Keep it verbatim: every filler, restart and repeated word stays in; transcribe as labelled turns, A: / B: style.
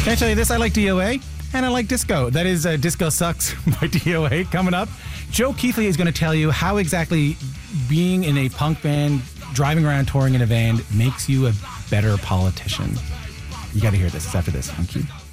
A: Can I tell you this? I like D O A and I like disco. That is uh, Disco Sucks by D O A coming up. Joe Keithley is going to tell you how exactly being in a punk band, driving around touring in a van makes you a better politician. You got to hear this. It's after this on Q.